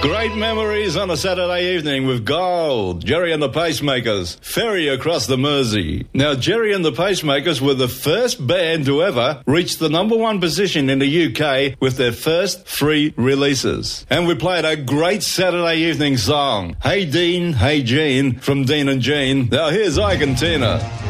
Great memories on a Saturday evening with Gold, Jerry and the Pacemakers, Ferry Across the Mersey. Now, Jerry and the Pacemakers were the first band to ever reach the number one position in the UK with their first 3 releases. And we played a great Saturday evening song, Hey Dean, Hey Jean, from Dean and Jean. Now here's Ike and Tina.